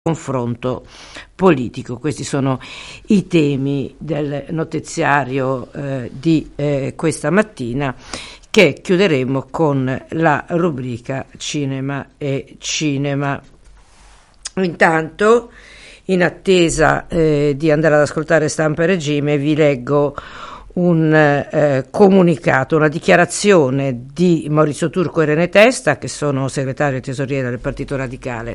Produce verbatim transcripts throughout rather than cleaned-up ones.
confronto politico. Questi sono i temi del notiziario eh, di eh, questa mattina, che chiuderemo con la rubrica Cinema e Cinema. Intanto, in attesa eh, di andare ad ascoltare Stampa e Regime, vi leggo un eh, comunicato, una dichiarazione di Maurizio Turco e René Testa, che sono segretario e tesoriere del Partito Radicale,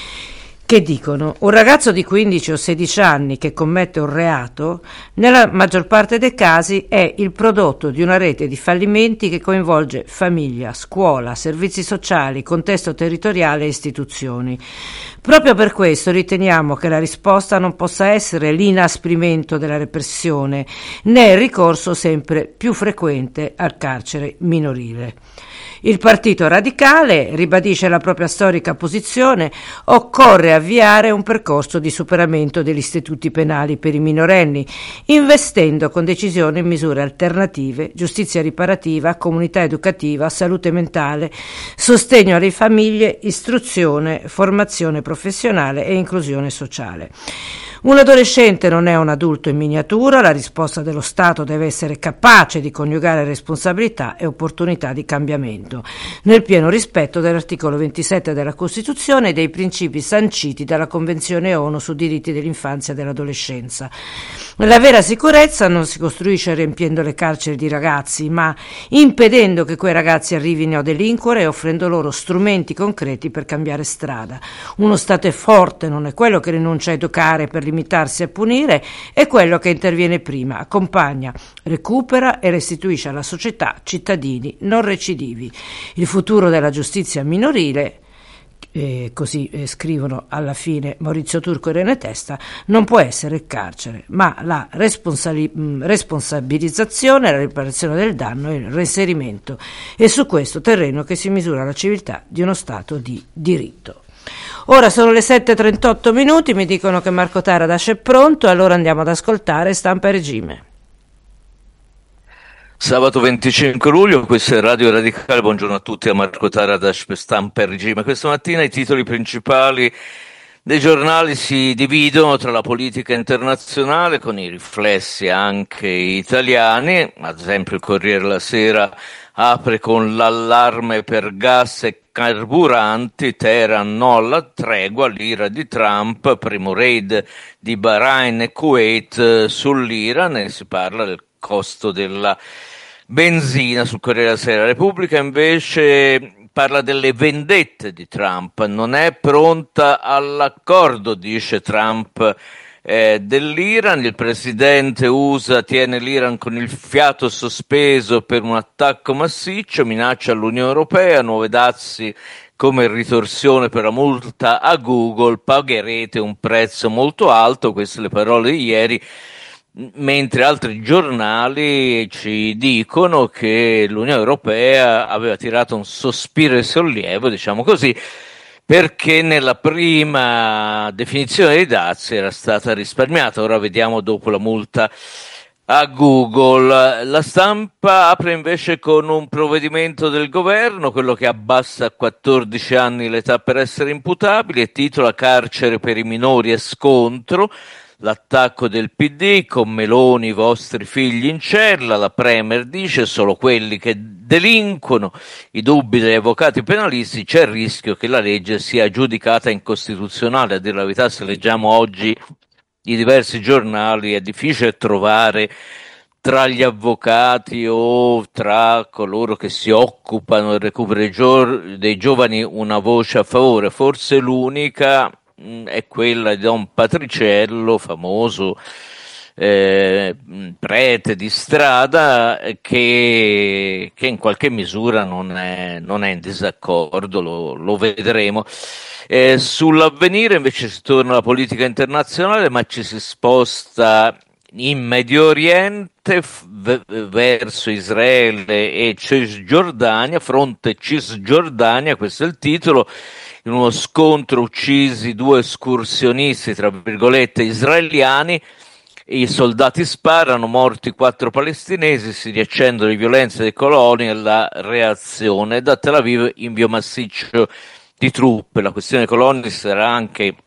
che dicono: un ragazzo di quindici o sedici anni che commette un reato, nella maggior parte dei casi è il prodotto di una rete di fallimenti che coinvolge famiglia, scuola, servizi sociali, contesto territoriale e istituzioni. Proprio per questo riteniamo che la risposta non possa essere l'inasprimento della repressione, né il ricorso sempre più frequente al carcere minorile. Il Partito Radicale ribadisce la propria storica posizione: occorre avviare un percorso di superamento degli istituti penali per i minorenni, investendo con decisione in misure alternative, giustizia riparativa, comunità educativa, salute mentale, sostegno alle famiglie, istruzione, formazione professionale e inclusione sociale. Un adolescente non è un adulto in miniatura, la risposta dello Stato deve essere capace di coniugare responsabilità e opportunità di cambiamento, nel pieno rispetto dell'articolo ventisette della Costituzione e dei principi sanciti dalla Convenzione ONU sui diritti dell'infanzia e dell'adolescenza. La vera sicurezza non si costruisce riempiendo le carceri di ragazzi, ma impedendo che quei ragazzi arrivino a delinquere e offrendo loro strumenti concreti per cambiare strada. Uno Stato forte non è quello che rinuncia a educare per limitarsi a punire, è quello che interviene prima, accompagna, recupera e restituisce alla società cittadini non recidivi. Il futuro della giustizia minorile, eh, così eh, scrivono alla fine Maurizio Turco e René Testa, non può essere il carcere, ma la responsabili- responsabilizzazione, la riparazione del danno e il reinserimento. E su questo terreno che si misura la civiltà di uno Stato di diritto. Ora sono le sette e trentotto minuti, mi dicono che Marco Taradas è pronto, allora andiamo ad ascoltare Stampa e Regime. Sabato venticinque luglio, questo è Radio Radicale, buongiorno a tutti, a Marco Taradas per Stampa e Regime. Questa mattina i titoli principali dei giornali si dividono tra la politica internazionale con i riflessi anche italiani. Ad esempio il Corriere della Sera apre con l'allarme per gas e carburanti, Teheran no alla tregua, l'ira di Trump, primo raid di Bahrain e Kuwait sull'Iran, e si parla del costo della benzina. Sul Corriere della Sera. La Repubblica invece parla delle vendette di Trump, non è pronta all'accordo, dice Trump, eh, dell'Iran. Il presidente U S A tiene l'Iran con il fiato sospeso per un attacco massiccio, minaccia all'Unione Europea, nuove dazi come ritorsione per la multa a Google, pagherete un prezzo molto alto. Queste le parole di ieri, mentre altri giornali ci dicono che l'Unione Europea aveva tirato un sospiro di sollievo, diciamo così, perché nella prima definizione dei dazi era stata risparmiata. Ora vediamo dopo la multa a Google. La Stampa apre invece con un provvedimento del governo, quello che abbassa a quattordici anni l'età per essere imputabili, e titola carcere per i minori e scontro. L'attacco del P D, con Meloni i vostri figli in cella, la Premier dice solo quelli che delinquono, i dubbi degli avvocati penalisti, c'è il rischio che la legge sia giudicata incostituzionale. A dire la verità, se leggiamo oggi i diversi giornali è difficile trovare tra gli avvocati o tra coloro che si occupano del recupero dei, gio- dei giovani una voce a favore. Forse l'unica è quella di Don Patriciello, famoso eh, prete di strada, che, che in qualche misura non è, non è in disaccordo, lo, lo vedremo. Eh, sull'Avvenire invece si torna alla politica internazionale, ma ci si sposta in Medio Oriente v- verso Israele e Cisgiordania, fronte Cisgiordania, questo è il titolo. In uno scontro uccisi due escursionisti, tra virgolette, israeliani, i soldati sparano, morti quattro palestinesi, si riaccendono le violenze dei coloni e la reazione. Da Tel Aviv invio massiccio di truppe. La questione coloni sarà anche